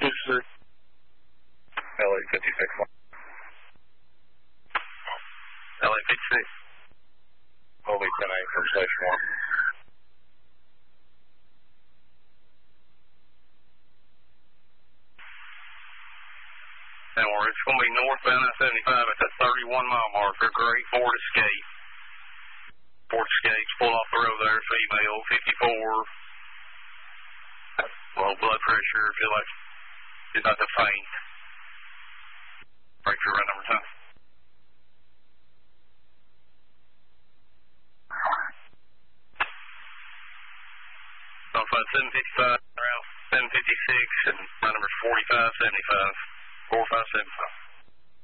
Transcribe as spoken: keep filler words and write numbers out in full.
sir. L A fifty-six. L A fifty-six. Hold me ten eight from station one. Don't worry, it's going to be northbound I seventy-five at that thirty-one mile marker. Gray Ford Escape. Ford Escape's pull off the road there, female, fifty-four. Low blood pressure, feel like she's about to faint. Break your run number time. Notified seven fifty-five, around seven fifty-six, and my number is forty-five seventy-five. four five seven five.